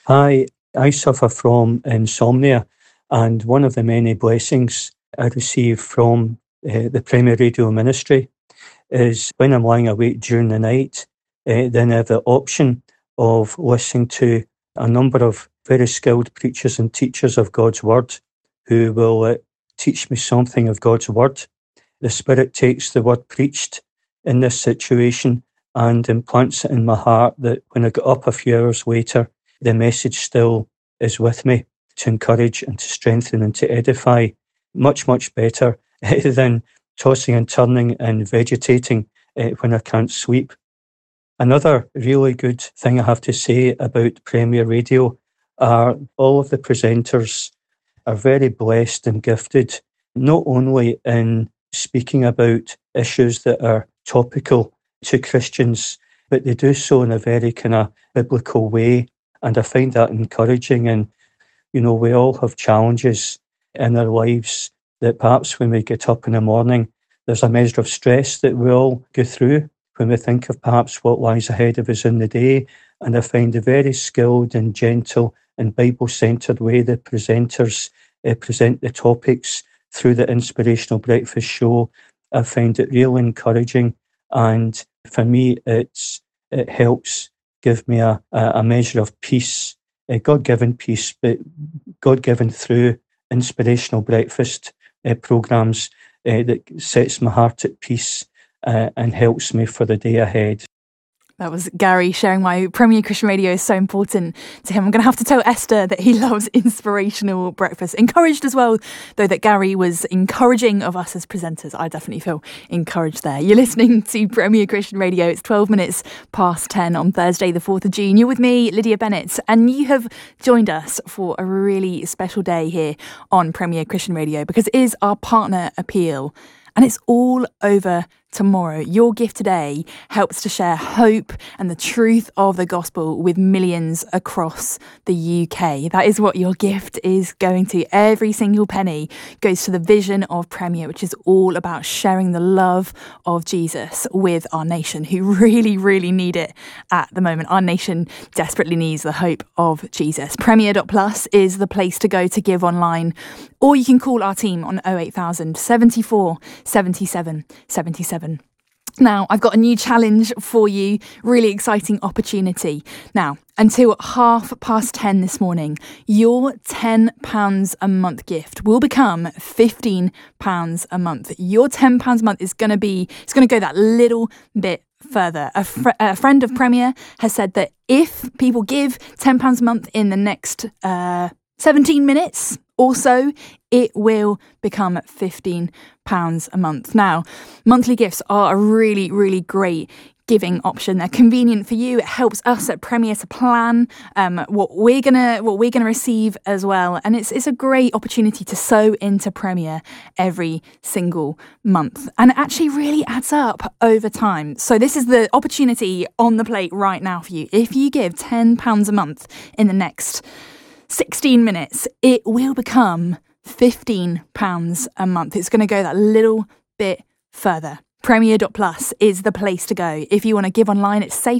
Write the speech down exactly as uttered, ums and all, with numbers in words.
Hi, I suffer from insomnia, and one of the many blessings I receive from uh, the Premier Radio Ministry is when I'm lying awake during the night, uh, then I have the option of listening to a number of very skilled preachers and teachers of God's Word who will uh, teach me something of God's Word. The Spirit takes the word preached in this situation and implants it in my heart that when I get up a few hours later, the message still is with me to encourage and to strengthen and to edify much, much better than tossing and turning and vegetating uh, when I can't sleep. Another really good thing I have to say about Premier Radio are all of the presenters are very blessed and gifted, not only in speaking about issues that are topical to Christians, but they do so in a very kind of biblical way. And I find that encouraging. And, you know, we all have challenges in our lives that perhaps when we get up in the morning, there's a measure of stress that we all go through when we think of perhaps what lies ahead of us in the day. And I find the very skilled and gentle and Bible-centred way the presenters uh, present the topics through the Inspirational Breakfast Show. I find it really encouraging. And for me, it's it helps give me a, a measure of peace, uh, God-given peace, but God-given through Inspirational Breakfast uh, programmes uh, that sets my heart at peace uh, and helps me for the day ahead. That was Gary sharing why Premier Christian Radio is so important to him. I'm going to have to tell Esther that he loves Inspirational Breakfast. Encouraged as well, though, that Gary was encouraging of us as presenters. I definitely feel encouraged there. You're listening to Premier Christian Radio. It's twelve minutes past ten on Thursday, the fourth of June. You're with me, Lydia Bennett, and you have joined us for a really special day here on Premier Christian Radio because it is our partner appeal. And it's all over tomorrow. Your gift today helps to share hope and the truth of the gospel with millions across the U K. That is what your gift is going to. Every single penny goes to the vision of Premier, which is all about sharing the love of Jesus with our nation, who really, really need it at the moment. Our nation desperately needs the hope of Jesus. Premier dot plus is the place to go to give online, or you can call our team on oh eight thousand, seventy-four, seventy-seven, seventy-seven. Now, I've got a new challenge for you, really exciting opportunity. Now, until half past ten this morning, your ten pounds a month gift will become fifteen pounds a month. Your ten pounds a month is going to be, it's going to go that little bit further. A, fr- a friend of Premier has said that if people give ten pounds a month in the next uh, seventeen minutes or so, it will become fifteen pounds a month. Now, monthly gifts are a really, really great giving option. They're convenient for you. It helps us at Premier to plan um, what we're gonna what we're gonna receive as well, and it's it's a great opportunity to sow into Premier every single month, and it actually really adds up over time. So this is the opportunity on the plate right now for you. If you give ten pounds a month in the next sixteen minutes, it will become fifteen pounds a month. It's going to go that little bit further. Premier dot plus is the place to go. If you want to give online, it's safe